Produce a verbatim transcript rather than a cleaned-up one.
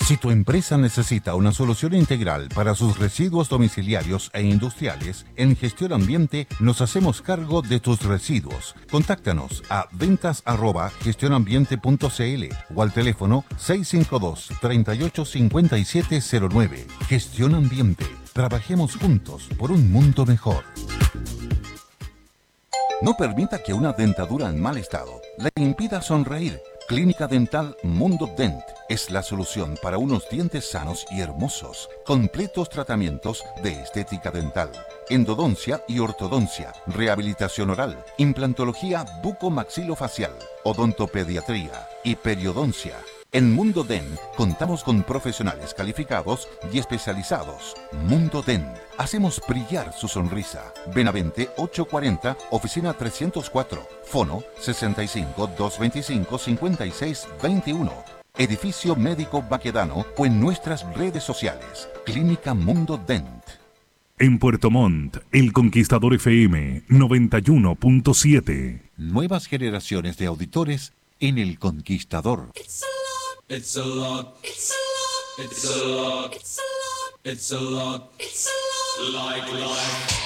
Si tu empresa necesita una solución integral para sus residuos domiciliarios e industriales, en Gestión Ambiente nos hacemos cargo de tus residuos. Contáctanos a ventas arroba gestionambiente punto cl o al teléfono seis cinco dos, tres ocho cinco siete cero nueve. Gestión Ambiente. Trabajemos juntos por un mundo mejor. No permita que una dentadura en mal estado le impida sonreír. Clínica Dental Mundo Dent es la solución para unos dientes sanos y hermosos. Completos tratamientos de estética dental, endodoncia y ortodoncia, rehabilitación oral, implantología bucomaxilofacial, odontopediatría y periodoncia. En Mundo Dent contamos con profesionales calificados y especializados. Mundo Dent. Hacemos brillar su sonrisa. Benavente ochocientos cuarenta, oficina trescientos cuatro. Fono sesenta y cinco, doscientos veinticinco, cincuenta y seis veintiuno. Edificio Médico Baquedano o en nuestras redes sociales. Clínica Mundo Dent. En Puerto Montt, El Conquistador F M noventa y uno punto siete. Nuevas generaciones de auditores en El Conquistador. It's a lot. It's a lot. It's a lot. It's a lot. It's a lot. It's a lot. Like life.